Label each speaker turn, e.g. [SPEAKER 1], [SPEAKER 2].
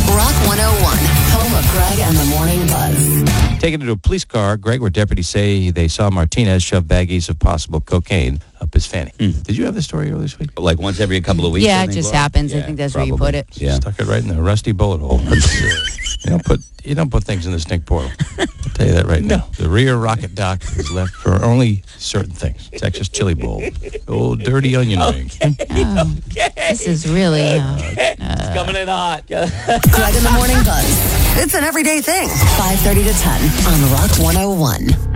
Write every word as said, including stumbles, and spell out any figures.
[SPEAKER 1] Rock one oh one, home of Greg and the Morning Buzz.
[SPEAKER 2] Taken into a police car, Greg, where deputies say they saw Martinez shove baggies of possible cocaine up his fanny. Mm. Did you have this story earlier this week?
[SPEAKER 3] Like once every couple of weeks?
[SPEAKER 4] Yeah,
[SPEAKER 3] I
[SPEAKER 4] it
[SPEAKER 3] think,
[SPEAKER 4] just
[SPEAKER 3] Bob?
[SPEAKER 4] happens.
[SPEAKER 3] Yeah,
[SPEAKER 4] I think that's
[SPEAKER 3] probably.
[SPEAKER 4] where you put it.
[SPEAKER 3] Yeah.
[SPEAKER 2] Stuck it right in the rusty bullet hole. That's, uh, you don't put you don't put things in the stink portal. I'll tell you that right now. The rear rocket dock is left for only certain things. Texas chili bowl, old dirty onion ring.
[SPEAKER 4] Oh, this is really... Uh,
[SPEAKER 3] It's coming in hot.
[SPEAKER 1] Greg and the Morning Buzz. It's an everyday thing. five thirty to ten on Rock one oh one.